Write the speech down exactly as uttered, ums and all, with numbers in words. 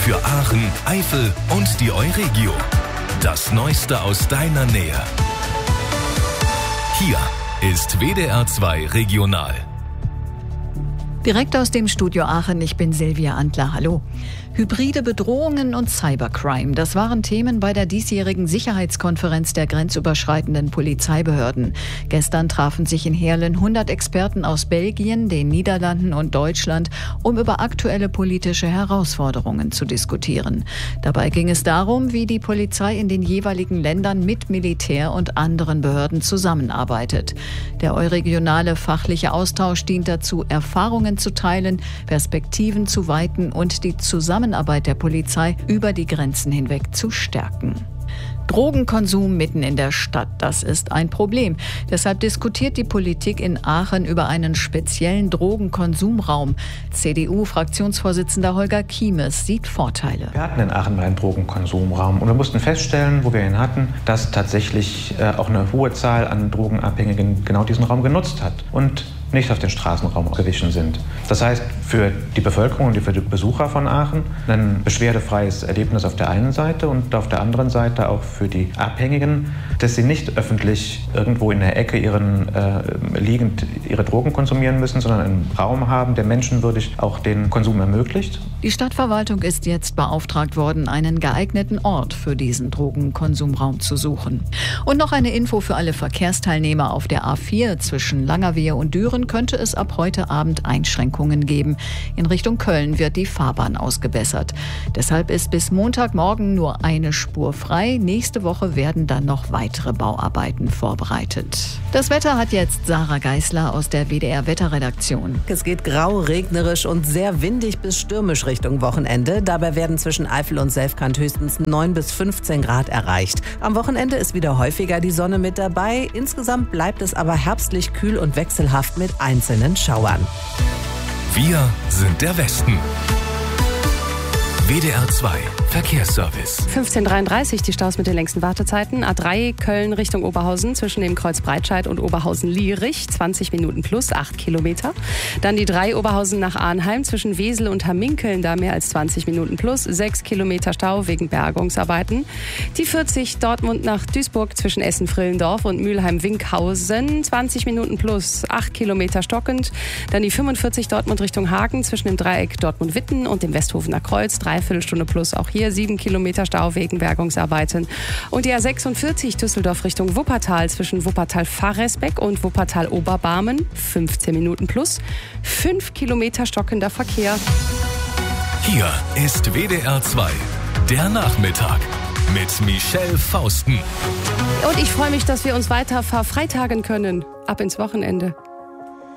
Für Aachen, Eifel und die Euregio. Das Neueste aus deiner Nähe. Hier ist W D R zwei Regional. Direkt aus dem Studio Aachen, ich bin Silvia Antler, hallo. Hybride Bedrohungen und Cybercrime, das waren Themen bei der diesjährigen Sicherheitskonferenz der grenzüberschreitenden Polizeibehörden. Gestern trafen sich in Heerlen hundert Experten aus Belgien, den Niederlanden und Deutschland, um über aktuelle politische Herausforderungen zu diskutieren. Dabei ging es darum, wie die Polizei in den jeweiligen Ländern mit Militär und anderen Behörden zusammenarbeitet. Der euregionale fachliche Austausch dient dazu, Erfahrungen zu teilen, Perspektiven zu weiten und die Zusammenarbeit der Polizei über die Grenzen hinweg zu stärken. Drogenkonsum mitten in der Stadt, das ist ein Problem. Deshalb diskutiert die Politik in Aachen über einen speziellen Drogenkonsumraum. C D U-Fraktionsvorsitzender Holger Kiemes sieht Vorteile. Wir hatten in Aachen mal einen Drogenkonsumraum und wir mussten feststellen, wo wir ihn hatten, dass tatsächlich äh, auch eine hohe Zahl an Drogenabhängigen genau diesen Raum genutzt hat und nicht auf den Straßenraum gewichen sind. Das heißt, für die Bevölkerung und für die Besucher von Aachen ein beschwerdefreies Erlebnis auf der einen Seite und auf der anderen Seite auch für die Abhängigen, dass sie nicht öffentlich irgendwo in der Ecke ihren, äh, liegend ihre Drogen konsumieren müssen, sondern einen Raum haben, der menschenwürdig auch den Konsum ermöglicht. Die Stadtverwaltung ist jetzt beauftragt worden, einen geeigneten Ort für diesen Drogenkonsumraum zu suchen. Und noch eine Info für alle Verkehrsteilnehmer auf der A vier zwischen Langerwehe und Düren könnte es ab heute Abend Einschränkungen geben. In Richtung Köln wird die Fahrbahn ausgebessert. Deshalb ist bis Montagmorgen nur eine Spur frei. Nächste Woche werden dann noch weitere Bauarbeiten vorbereitet. Das Wetter hat jetzt Sarah Geisler aus der W D R-Wetterredaktion. Es geht grau, regnerisch und sehr windig bis stürmisch Richtung Wochenende. Dabei werden zwischen Eifel und Selfkant höchstens neun bis fünfzehn Grad erreicht. Am Wochenende ist wieder häufiger die Sonne mit dabei. Insgesamt bleibt es aber herbstlich kühl und wechselhaft mit einzelnen Schauern. Wir sind der Westen. W D R zwei Verkehrsservice. fünfzehn Uhr dreiunddreißig, die Staus mit den längsten Wartezeiten. A drei Köln Richtung Oberhausen zwischen dem Kreuz Breitscheid und Oberhausen-Lierich. zwanzig Minuten plus, acht Kilometer. Dann die drei Oberhausen nach Arnheim zwischen Wesel und Hamminkeln, da mehr als zwanzig Minuten plus, sechs Kilometer Stau wegen Bergungsarbeiten. Die vierzig Dortmund nach Duisburg zwischen Essen-Frillendorf und Mülheim-Winkhausen. zwanzig Minuten plus, acht Kilometer stockend. Dann die fünfundvierzig Dortmund Richtung Hagen zwischen dem Dreieck Dortmund-Witten und dem Westhofener Kreuz. Dreiviertelstunde plus, auch hier sieben Kilometer Stau wegen Bergungsarbeiten. Und die A sechsundvierzig Düsseldorf Richtung Wuppertal zwischen Wuppertal-Fahrresbeck und Wuppertal-Oberbarmen. fünfzehn Minuten plus, fünf Kilometer stockender Verkehr. Hier ist W D R zwei, der Nachmittag mit Michelle Fausten. Und ich freue mich, dass wir uns weiter verfreitagen können. Ab ins Wochenende.